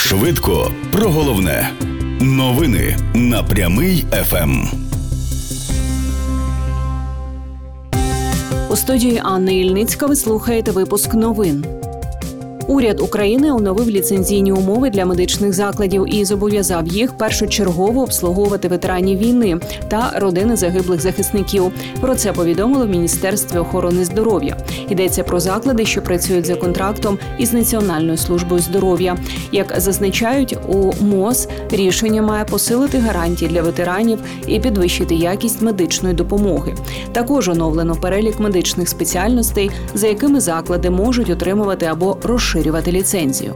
Швидко про головне. Новини на Прямий ФМ. У студії Анна Ільницька ви слухаєте випуск новин. Уряд України оновив ліцензійні умови для медичних закладів і зобов'язав їх першочергово обслуговувати ветеранів війни та родини загиблих захисників. Про це повідомило в Міністерстві охорони здоров'я. Йдеться про заклади, що працюють за контрактом із Національною службою здоров'я. Як зазначають у МОЗ, рішення має посилити гарантії для ветеранів і підвищити якість медичної допомоги. Також оновлено перелік медичних спеціальностей, за якими заклади можуть отримувати або розширювати ліцензію.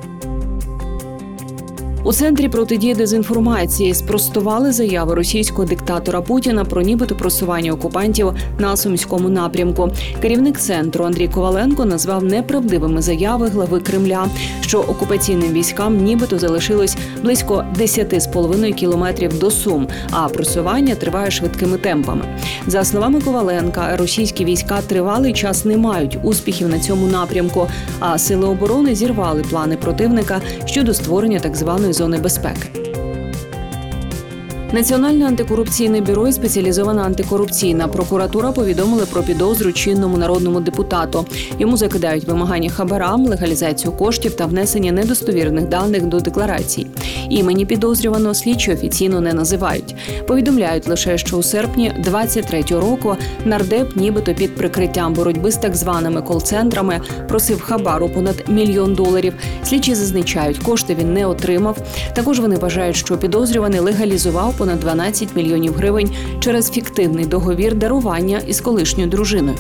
У Центрі протидії дезінформації спростували заяви російського диктатора Путіна про нібито просування окупантів на Сумському напрямку. Керівник центру Андрій Коваленко назвав неправдивими заяви глави Кремля, що окупаційним військам нібито залишилось близько 10,5 кілометрів до Сум, а просування триває швидкими темпами. За словами Коваленка, російські війська тривалий час не мають успіхів на цьому напрямку, а сили оборони зірвали плани противника щодо створення так званої зони безпеки. Національне антикорупційне бюро і спеціалізована антикорупційна прокуратура повідомили про підозру чинному народному депутату. Йому закидають вимагання хабара, легалізацію коштів та внесення недостовірних даних до декларацій. Імені підозрюваного слідчі офіційно не називають. Повідомляють лише, що у серпні 23-го року нардеп нібито під прикриттям боротьби з так званими кол-центрами просив хабару понад $1 мільйон. Слідчі зазначають, кошти він не отримав. Також вони вважають, що підозрюваний легалізував понад 12 мільйонів гривень через фіктивний договір дарування із колишньою дружиною.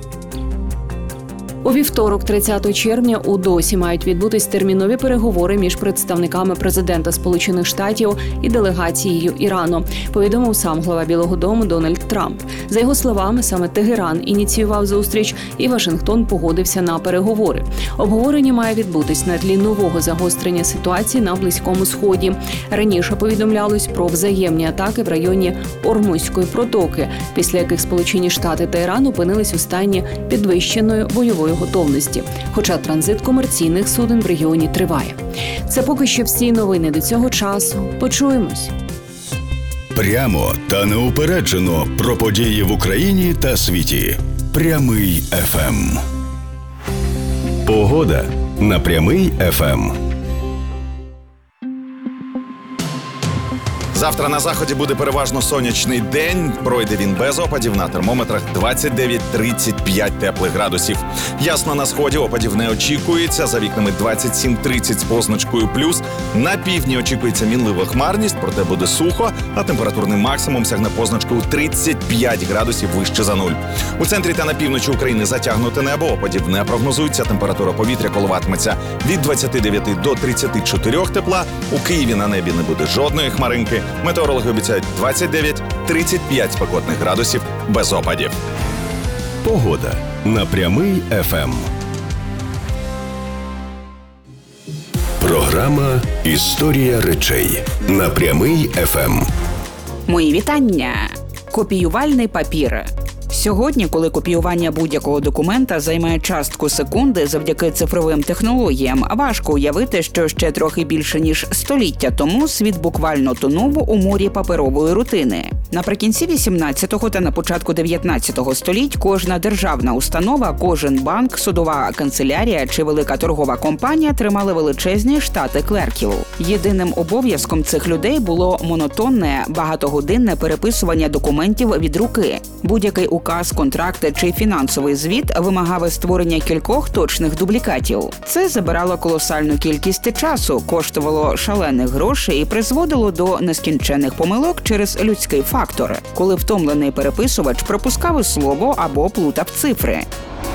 У вівторок, 30 червня, у ДОСі мають відбутись термінові переговори між представниками президента Сполучених Штатів і делегацією Ірану, повідомив сам глава Білого дому Дональд Трамп. За його словами, саме Тегеран ініціював зустріч, і Вашингтон погодився на переговори. Обговорення має відбутись на тлі нового загострення ситуації на Близькому Сході. Раніше повідомлялось про взаємні атаки в районі Ормузької протоки, після яких Сполучені Штати та Іран опинились у стані підвищеної бойової готовності, хоча транзит комерційних суден в регіоні триває. Це поки що всі новини до цього часу. Почуємось. Прямо та неупереджено про події в Україні та світі. Прямий ФМ. Погода на Прямий ФМ. Завтра на заході буде переважно сонячний день. Пройде він без опадів, на термометрах 29-35 теплих градусів. Ясно, на сході опадів не очікується, за вікнами 27-30 з позначкою плюс. На півдні очікується мінлива хмарність, проте буде сухо, а температурний максимум сягне позначкою 35 градусів вище за нуль. У центрі та на півночі України затягнуте небо, опадів не прогнозується, температура повітря коливатиметься від 29 до 34 тепла. У Києві на небі не буде жодної хмаринки. Метеорологи обіцяють 29-35 спекотних градусів без опадів. Погода на Прямий ФМ. Програма «Історія речей» на Прямий ФМ. Мої вітання. Копіювальний папір. Сьогодні, коли копіювання будь-якого документа займає частку секунди завдяки цифровим технологіям, важко уявити, що ще трохи більше ніж століття тому світ буквально тонув у морі паперової рутини. Наприкінці 18-го та на початку 19-го століть кожна державна установа, кожен банк, судова канцелярія чи велика торгова компанія тримали величезні штати клерків. Єдиним обов'язком цих людей було монотонне, багатогодинне переписування документів від руки. Будь-який указ, контракт чи фінансовий звіт вимагав створення кількох точних дублікатів. Це забирало колосальну кількість часу, коштувало шалених грошей і призводило до нескінченних помилок через людський фактор, коли втомлений переписувач пропускав слово або плутав цифри.